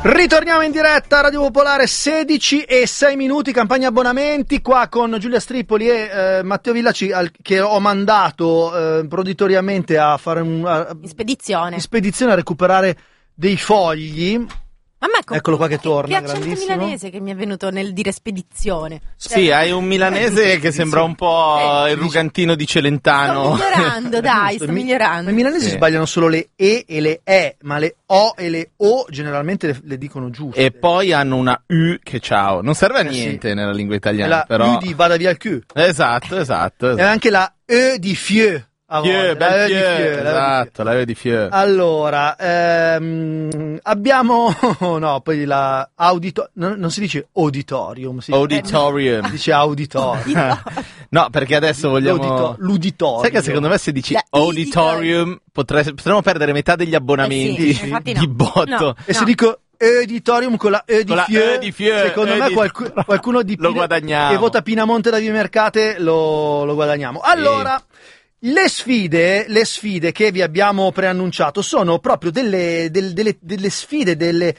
Ritorniamo in diretta a Radio Popolare, 16:06, campagna abbonamenti, qua con Giulia Stripoli e Matteo Villaci, che ho mandato proditoriamente a fare in spedizione a recuperare dei fogli. Mamma, eccolo qua che torna, che accento milanese che mi è venuto nel dire spedizione. Sì, hai un milanese che sembra un po' il rugantino di Celentano. Sto migliorando, dai, sto migliorando. I milanesi sbagliano solo le E e le E, ma le O e le O generalmente le dicono giuste. E poi hanno una U che ciao, non serve a niente nella lingua italiana. La però... U di vada via il Q. Esatto. E anche la E di Fieu. Esatto, la E di Fieu. Allora, abbiamo no, poi la non si dice auditorium, auditorium. Si dice auditorium. No, perché adesso vogliamo l'uditorium. Sai che secondo me se dici auditorium potremmo perdere metà degli abbonamenti di botto. No. E se dico editorium con la E di Fieu, secondo me qualcuno di lo guadagniamo. Che vota Pinamonte da Vie Mercate lo guadagniamo. Allora, le sfide che vi abbiamo preannunciato sono proprio delle sfide, delle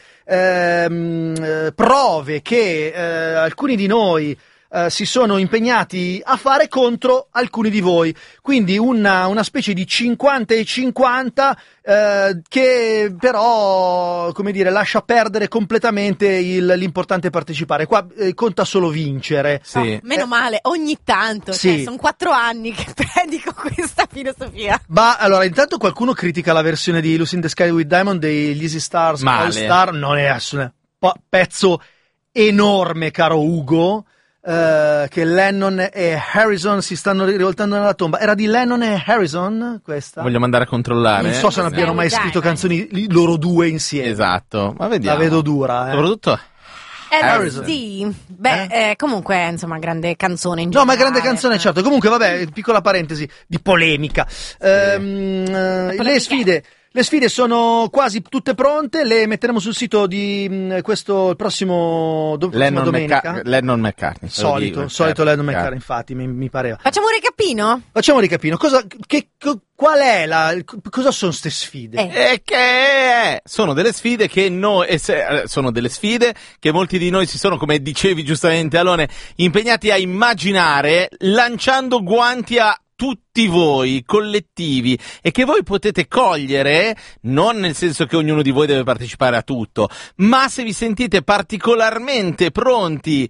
prove che alcuni di noi si sono impegnati a fare contro alcuni di voi, quindi una specie di 50 e 50 che però, come dire, lascia perdere completamente l'importante partecipare. Qua conta solo vincere. Sì. Meno male, ogni tanto, sì. Cioè, sono 4 anni che predico questa filosofia. Ma allora, intanto qualcuno critica la versione di Lucy in the Sky with Diamond degli Easy Stars All Star, non è assolutamente pezzo enorme, caro Ugo. Che Lennon e Harrison si stanno rivoltando nella tomba. Era di Lennon e Harrison questa? Vogliamo andare a controllare. Non so se abbiano mai scritto canzoni loro due insieme. Esatto, ma vediamo. La vedo dura. Soprattutto sì. Comunque, insomma, grande canzone in generale. No, ma grande canzone, certo. Comunque, vabbè, piccola parentesi di polemica. Le sfide sono quasi tutte pronte, le metteremo sul sito di il prossimo domenica. Lennon McCartney. Solito Lennon McCartney, infatti, mi pareva. Facciamo un ricapino? Facciamo un ricapino. Qual è cosa sono ste sfide? Sono delle sfide sono delle sfide che molti di noi si sono, come dicevi giustamente Alone, impegnati a immaginare lanciando guanti a tutti voi, collettivi, e che voi potete cogliere, non nel senso che ognuno di voi deve partecipare a tutto, ma se vi sentite particolarmente pronti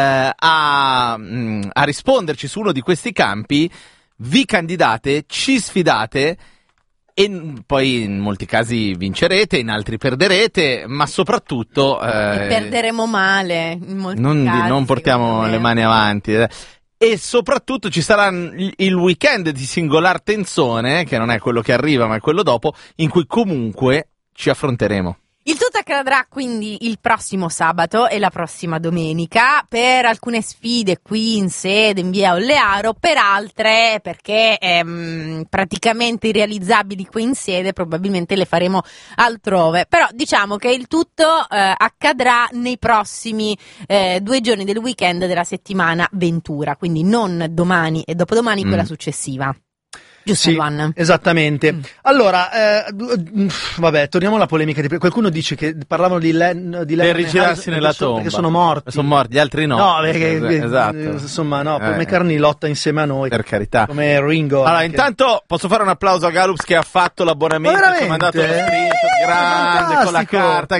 a risponderci su uno di questi campi, vi candidate, ci sfidate e poi in molti casi vincerete, in altri perderete, ma soprattutto e perderemo male in molti casi. Non portiamo le mani avanti. E soprattutto ci sarà il weekend di Singolar Tenzone, che non è quello che arriva ma è quello dopo, in cui comunque ci affronteremo. Il tutto accadrà quindi il prossimo sabato e la prossima domenica, per alcune sfide qui in sede in via Ollearo, per altre perché praticamente irrealizzabili qui in sede probabilmente le faremo altrove, però diciamo che il tutto accadrà nei prossimi 2 giorni del weekend della settimana Ventura, quindi non domani e dopodomani, quella successiva. Giusto, sì, esattamente. Allora, vabbè, torniamo alla polemica. Qualcuno dice che parlavano di Lennon per rigirarsi nella tomba perché sono morti. Sono morti, gli altri no. No, perché esatto. Insomma, no, Paul McCartney lotta insieme a noi. Per carità. Come Ringo. Allora, intanto posso fare un applauso a Gallups che ha fatto l'abbonamento, ci ha mandato lo screenshot, grande, con la carta,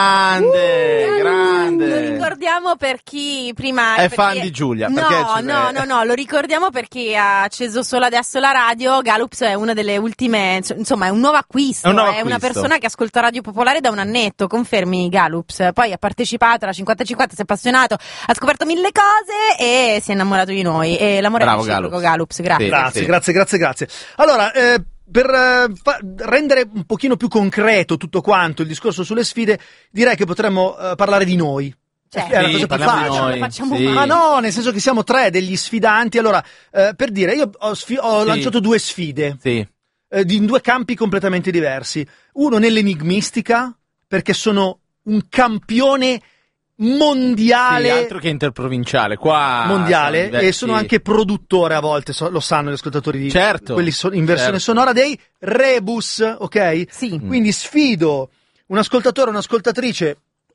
grande. Lo ricordiamo per chi prima è fan di Giulia. No, lo ricordiamo per chi ha acceso solo adesso la radio. Gallups è una delle ultime, insomma è un nuovo acquisto, è una persona che ascolta Radio Popolare da un annetto, confermi Gallups? Poi ha partecipato alla 50-50, si è appassionato, ha scoperto 1000 cose e si è innamorato di noi, e l'amore è reciproco. Gallups, grazie. Sì. Grazie. Allora, per rendere un pochino più concreto tutto quanto il discorso sulle sfide, direi che potremmo parlare di noi. È una cosa più facile. Ma no, nel senso che siamo 3 degli sfidanti. Allora, per dire, io ho lanciato 2 sfide in 2 campi completamente diversi. Uno nell'enigmistica, perché sono un campione mondiale, altro che interprovinciale, qua mondiale, e sono anche produttore a volte, lo sanno gli ascoltatori, certo, quelli in versione sonora dei Rebus, ok? Sì. Quindi sfido un ascoltatore o un'ascoltatrice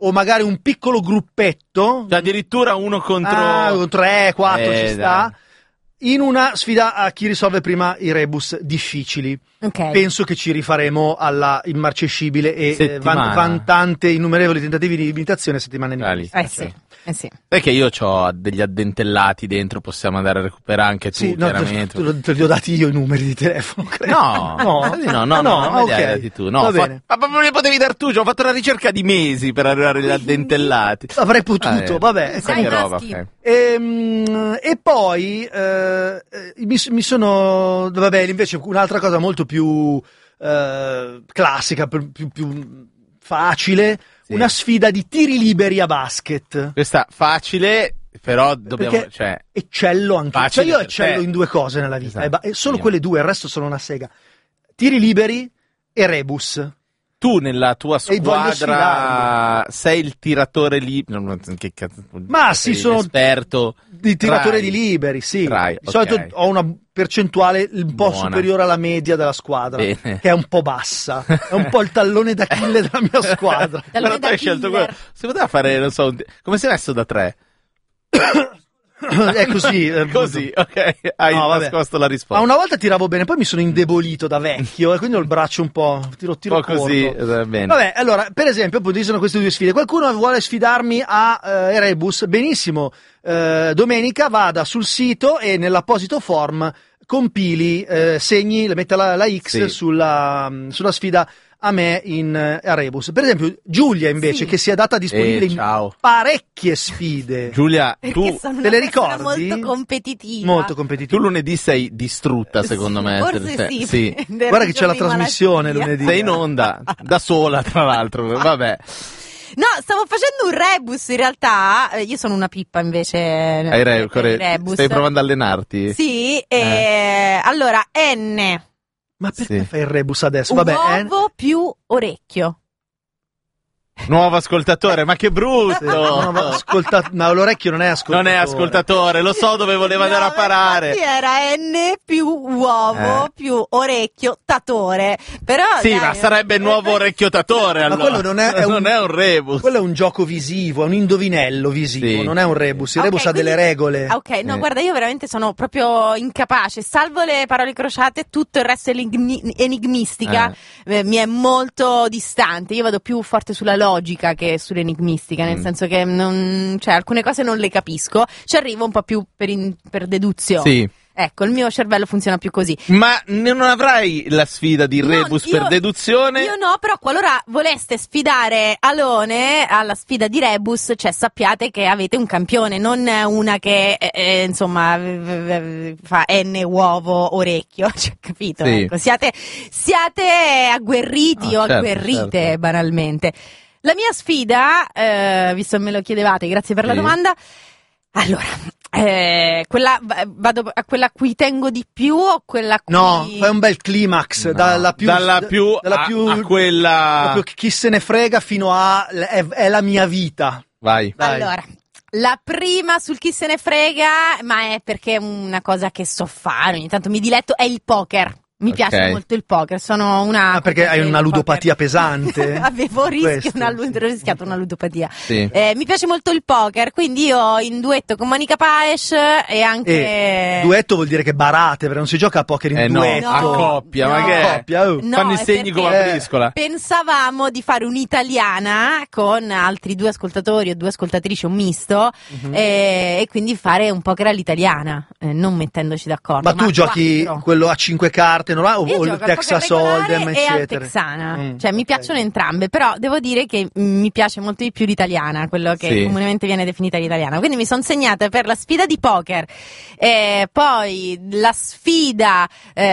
o magari un piccolo gruppetto, cioè addirittura uno contro 3, 4 ci sta, in una sfida a chi risolve prima i rebus difficili. Okay. Penso che ci rifaremo alla immarcescibile e vantante innumerevoli tentativi di imitazione settimana in sì. Perché io ho degli addentellati dentro, possiamo andare a recuperare anche tu, chiaramente. Te li ho dati io i numeri di telefono, credo. No, ok. Tu. No, va bene. Ma me li potevi dar tu, ho fatto una ricerca di mesi per arrivare agli addentellati. Avrei potuto, vabbè. Che roba, E poi mi sono... Vabbè, invece un'altra cosa molto più classica, più facile, una sfida di tiri liberi a basket. Questa facile, però dobbiamo... Perché eccello anche. Facile, io eccello in 2 cose nella vita, esatto. E solo quelle 2, il resto sono una sega. Tiri liberi e rebus. Tu nella tua squadra sei il tiratore che cazzo? Ma sì, sono esperto di tiratore di liberi, sì. Di solito ho una percentuale un po' superiore alla media della squadra, che è un po' bassa. È un po' il tallone d'Achille della mia squadra. Però tu hai scelto quello. Si poteva fare, non so, come sei messo da 3? È così. Così, ok. Hai nascosto la risposta. Ma una volta tiravo bene, poi mi sono indebolito da vecchio e quindi ho il braccio un po' tiro corto. Così, bene. Vabbè, allora, per esempio, appunto, ci sono queste 2 sfide. Qualcuno vuole sfidarmi a Erebus? Benissimo. Domenica vada sul sito e nell'apposito form compili, segni, metta la X sulla sfida a me a Rebus. Per esempio Giulia invece, che si è data disponibile in parecchie sfide. Giulia, tu te le ricordi? Molto competitiva. Molto competitiva. Tu lunedì sei distrutta, secondo me. Forse sì. Guarda che c'è la trasmissione lunedì. Sei in onda, da sola tra l'altro, vabbè. No, stavo facendo un rebus in realtà. Io sono una pippa invece. Hai rebus. Stai provando ad allenarti? Sì, allora N. Ma perché fai il rebus adesso? Uovo più orecchio. Nuovo ascoltatore, ma che brutto! No, l'orecchio non è ascoltatore. Non è ascoltatore, lo so dove voleva andare a parare. Era N più uovo più orecchio tatore. Però sì, ma sarebbe nuovo orecchio tatore, allora. Ma quello non è un rebus. Quello è un gioco visivo, è un indovinello visivo, non è un rebus. Il rebus ha delle regole. Ok, no, guarda, io veramente sono proprio incapace. Salvo le parole crociate, tutto il resto è enigmistica. Mi è molto distante. Io vado più forte sulla logica che sull'enigmistica, nel senso che alcune cose non le capisco, ci arrivo un po' più per deduzione. Sì. Ecco, il mio cervello funziona più così. Ma non avrai la sfida di rebus per deduzione? Io no, però qualora voleste sfidare Alone alla sfida di rebus, sappiate che avete un campione, non una che insomma fa N uovo orecchio, capito? Sì. Ecco, siate agguerriti o agguerrite, banalmente. La mia sfida, visto che me lo chiedevate, grazie per la domanda. Allora, vado a quella a cui tengo di più o quella a cui... No, fai un bel climax, dalla più a quella... Proprio chi se ne frega fino a è la mia vita. Vai. Allora, la prima sul chi se ne frega, ma è perché è una cosa che so fare, ogni tanto mi diletto, è il poker. Mi piace molto il poker, sono una... Ah, perché hai una ludopatia pesante? Avevo rischiato una ludopatia. Sì. Mi piace molto il poker, quindi io in duetto con Monica Paes e anche... duetto vuol dire che barate, perché non si gioca a poker in duetto. A coppia, ma che è? Fanno i segni come a briscola. Pensavamo di fare un'italiana con altri 2 ascoltatori o 2 ascoltatrici, un misto, e quindi fare un poker all'italiana, non mettendoci d'accordo. Ma tu giochi quello a 5 carte? O il Texas Hold'em, eccetera. E al Texana, mi piacciono entrambe, però devo dire che mi piace molto di più l'italiana, quello che comunemente viene definita l'italiana. Quindi mi sono segnata per la sfida di poker, poi la sfida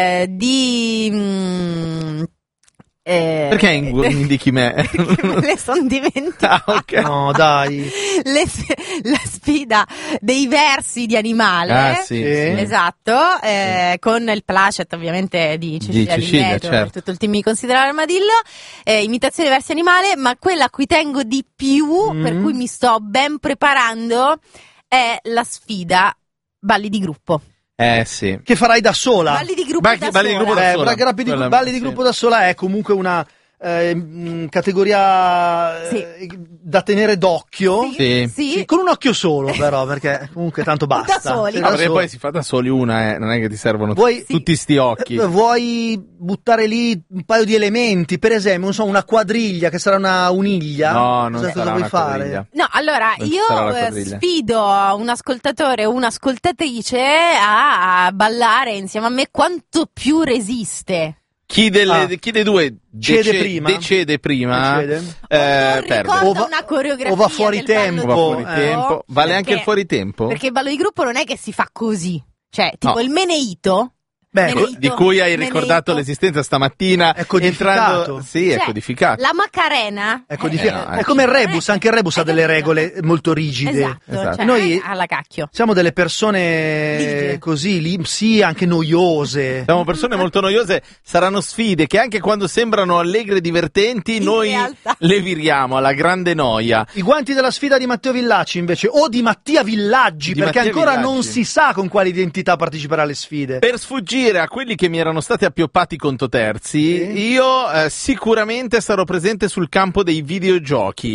di perché indichi me? Me le sono dimenticate. Okay. No, dai. La sfida dei versi di animale. Sì. Esatto, con il placet ovviamente di Cecilia Livieto, per tutto il team Mi Considera l'Armadillo. Imitazione versi animale, ma quella a cui tengo di più, per cui mi sto ben preparando, è la sfida balli di gruppo. Sì. Che farai da sola. Balli di gruppo da sola. Balli di gruppo da sola è comunque una categoria da tenere d'occhio. Sì. Con un occhio solo però, perché comunque tanto basta. Da soli. Perché poi si fa da soli una, non è che ti servono tutti sti occhi. Vuoi buttare lì un paio di elementi, per esempio, non so, una quadriglia che sarà una uniglia? No, non sarà una quadriglia. No, allora io sfido un ascoltatore o un'ascoltatrice a ballare insieme a me quanto più resiste. Chi dei due decede prima perde. Una coreografia o va fuori tempo. Vale anche il fuori tempo? Perché il ballo di gruppo non è che si fa così. Cioè, tipo il Meneito. Di cui hai ricordato l'esistenza stamattina. È codificato. È codificato. La Macarena è codificato. È come il Rebus, anche il Rebus ha delle regole molto rigide. Esatto. Cioè, noi alla cacchio. siamo delle persone così, sì, anche noiose. Siamo persone molto noiose, saranno sfide che anche quando sembrano allegre e divertenti, noi le viriamo alla grande noia. I guanti della sfida di Matteo Villacci invece, o di Mattia Villaggi, perché ancora non si sa con quale identità parteciperà alle sfide. Per sfuggire a quelli che mi erano stati appioppati conto terzi, io sicuramente sarò presente sul campo dei videogiochi.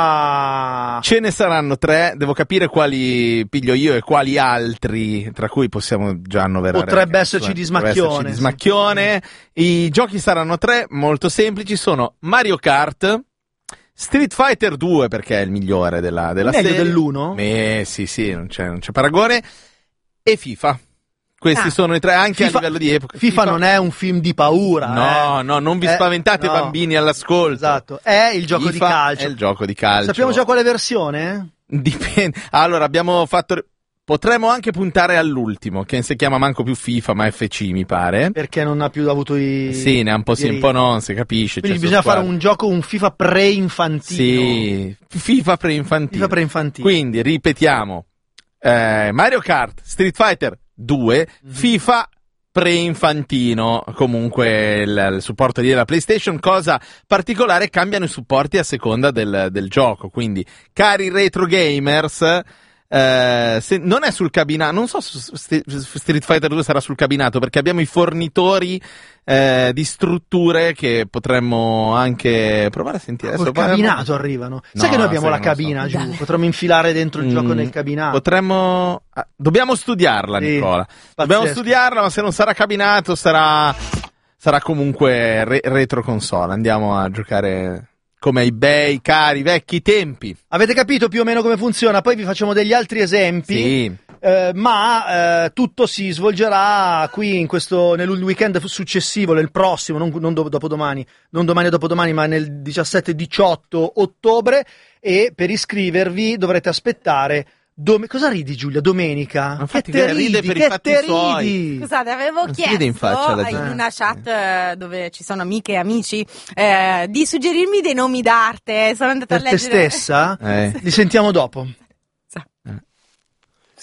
Ce ne saranno 3, devo capire quali piglio io e quali altri, tra cui possiamo già annoverare. Potrebbe esserci di smacchione. I giochi saranno 3, molto semplici, sono Mario Kart, Street Fighter 2 perché è il migliore della serie. Meglio dell'1? Sì, non c'è paragone, e FIFA. Questi sono i 3 anche FIFA, a livello di epoca. FIFA non è un film di paura. No, non vi spaventate bambini all'ascolto. Esatto, è il gioco di calcio. È il gioco di calcio. Sappiamo già quale versione? Dipende. Allora, abbiamo fatto... Potremmo anche puntare all'ultimo, che non si chiama manco più FIFA, ma FC, mi pare. Perché non ha più avuto Sì, ne ha un po' sì, un po' non, si capisce. Quindi bisogna fare un FIFA pre-infantino. Sì, FIFA pre-infantino. Quindi, ripetiamo. Mario Kart, Street Fighter 2, FIFA pre-infantino, comunque il supporto della PlayStation. Cosa particolare, cambiano i supporti a seconda del gioco, quindi cari retro gamers, se non è sul cabinato, non so se Street Fighter 2 sarà sul cabinato, perché abbiamo i fornitori di strutture che potremmo anche provare a sentire. Col cabinato arrivano. Sai che noi abbiamo la cabina giù, potremmo infilare dentro il gioco nel cabinato. Dobbiamo studiarla, Nicola. Dobbiamo studiarla, ma se non sarà cabinato sarà comunque retro console. Andiamo a giocare come ai bei, cari, vecchi tempi. Avete capito più o meno come funziona? Poi vi facciamo degli altri esempi. Sì. Ma tutto si svolgerà qui nel weekend successivo, nel prossimo, non dopodomani, non domani o dopodomani, ma nel 17-18 ottobre, e per iscrivervi dovrete aspettare cosa ridi, Giulia? Domenica? Infatti, che ride per i fatti suoi. Scusate, avevo chiesto in una chat dove ci sono amiche e amici di suggerirmi dei nomi d'arte. Sono andata a leggere. Per te stessa? Li sentiamo dopo.